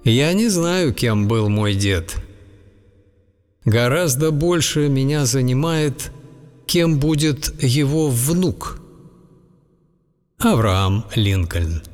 Я не знаю, кем был мой дед. Гораздо больше меня занимает, кем будет его внук. Авраам Линкольн.